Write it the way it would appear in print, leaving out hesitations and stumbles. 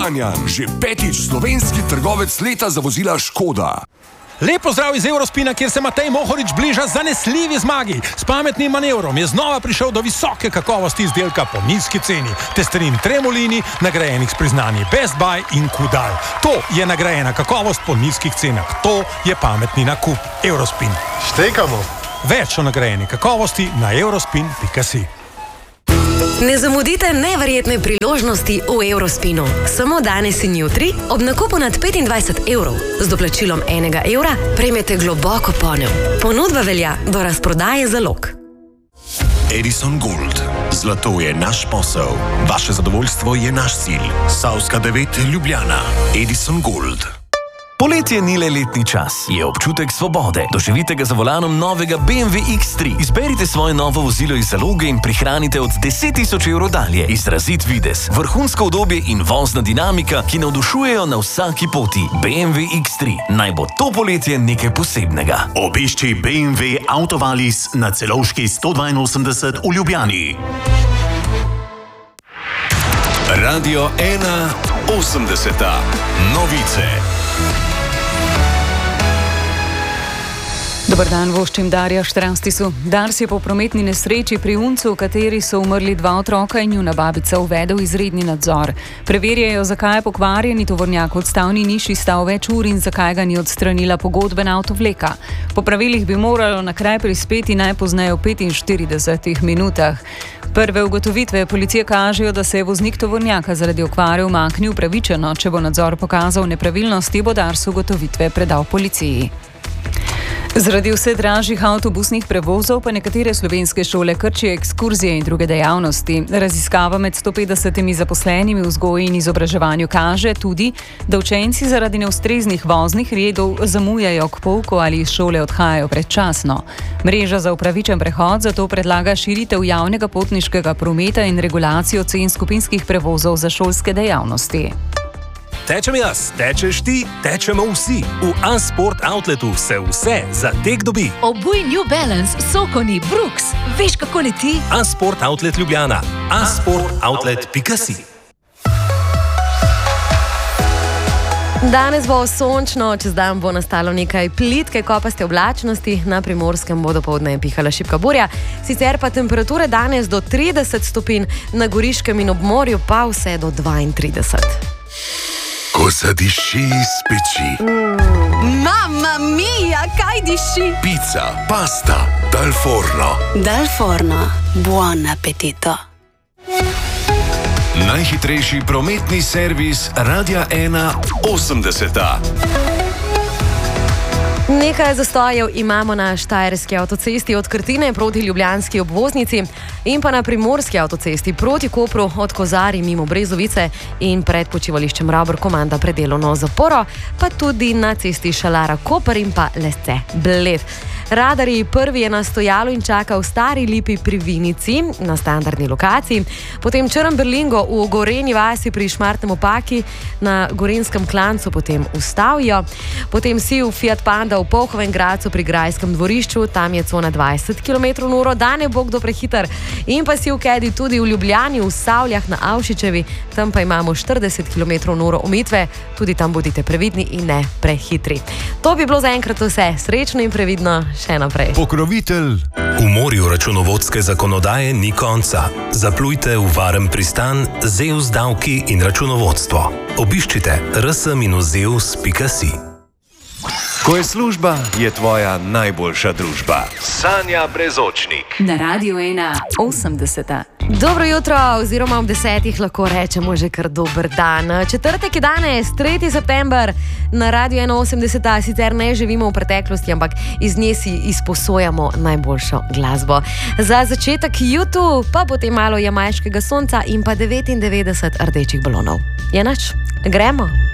Kranjan, že 5. slovenski trgovec leta za vozila Škoda. Lep pozdrav iz Eurospina, kjer se Matej Mohorič bliža zanesljivi zmagi. S pametnim manevrom je znova prišel do visoke kakovosti izdelka po nizki ceni. Testerin Tremolini, nagrajenih s priznanji Best Buy in Kudal. To je nagrajena kakovost po nizkih cenah. To je pametni nakup. Eurospin. Štekamo. Več o nagrajeni kakovosti na eurospin.si. Ne zamudite neverjetne priložnosti v Eurospinu. Samo danes in jutri ob nakupu nad 25 evrov z doplačilom 1 evra prejmete globoko ponev. Ponudba velja do razprodaje zalog. Edison Gold. Zlato je naš posel. Vaše zadovoljstvo je naš cilj. Savska 9, Ljubljana. Edison Gold. Poletje ni le letni čas, je občutek svobode. Doživite ga za volanom novega BMW X3. Izberite svoje novo vozilo iz zaloge in prihranite od 10.000 evrov dalje. Izrazit videz, vrhunsko udobje in vozna dinamika, ki navdušujejo na vsaki poti. BMW X3. Naj bo to poletje nekaj posebnega. Obišči BMW Autovalis na Celovški 182 v Ljubljani. Radio 1 80. Novice. Dobar dan, voščim Darja Štranstisu. Dars je po prometni nesreči pri Uncu, v kateri so umrli 2 otroka in njuna babica, uvedel izredni nadzor. Preverjajo, zakaj je pokvarjeni tovornjak v odstavni niši stal več ur in zakaj ga ni odstranila pogodbena avtovleka. Po pravilih bi moralo na kraj prispeti najpozneje v 45 minutah. Prve ugotovitve policije kažejo, da se je voznik tovornjaka zaradi okvare umaknil pravičeno. Če bo nadzor pokazal nepravilnosti, bo Dars ugotovitve predal policiji. Zaradi vse dražjih avtobusnih prevozov pa nekatere slovenske šole krčijo ekskurzije in druge dejavnosti. Raziskava med 150 zaposlenimi v vzgoji in izobraževanju kaže tudi, da učenci zaradi neustreznih voznih redov zamujajo k pouku ali iz šole odhajajo predčasno. Mreža za upravičen prehod zato predlaga širitev javnega potniškega prometa in regulacijo cen skupinskih prevozov za šolske dejavnosti. Tečem jaz, tečeš ti, tečemo vsi. V A-Sport Outletu se vse za tek dobi. Obuj New Balance, Sokoni, Brooks. Veš, kako leti? A-Sport Outlet Ljubljana. A-sportoutlet.si. Danes bo sončno, čez dan bo nastalo nekaj plitke kopaste oblačnosti, na Primorskem bo dopoldne pihala šibka burja, sicer pa temperature danes do 30 stopinj, na Goriškem in ob morju pa vse do 32. Ko zadiši iz peči. Mamma mia, kaj diši? Pizza, pasta, dal forno. Dal forno, buon appetito. Najhitrejši prometni servis Radia 1 80. Nekaj zastojev imamo na Štajerski avtocesti od Krtine proti ljubljanski obvoznici in pa na Primorski avtocesti proti Kopru od Kozarij mimo Brezovice in pred počivališčem Rabor komanda predelovno zaporo, pa tudi na cesti Šalara Koper in pa Lesce Bled. Radarji prvi je na stojalu in čaka v Stari Lipi pri Vinici na standardni lokaciji, potem Črn Berlingo v Gorenji vasi pri Šmartnem Opaki na Gorenjskem Klancu potem ustavijo, potem Siv Fiat Panda v Polhovem Gradcu pri Grajskem dvorišču, tam je cona 20 km/h, da ne bo kdo prehiter, in pa Siv Kedi tudi v Ljubljani, v Savljah na Avšičevi, tam pa imamo 40 km/h omejitve, tudi tam bodite previdni in ne prehitri. To bi bilo zaenkrat vse, srečno in previdno še naprej. Pokrovitelj. V morju računovodske zakonodaje ni konca. Zaplujte v varen pristan Zeus davki in računovodstvo. Obiščite rs-zeus.si. Ko je služba, je tvoja najboljša družba. Sanja Brezočnik. Na Radio 1 80. Dobro jutro, oziroma ob 10 lahko rečemo že kar dober dan. Četrtek je danes, 3. september, na Radio 180, sicer ne živimo v preteklosti, ampak iz nje si izposojamo najboljšo glasbo. Za začetek YouTube, pa potem malo jamajškega sonca in pa 99 rdečih balonov. Je nač? Gremo?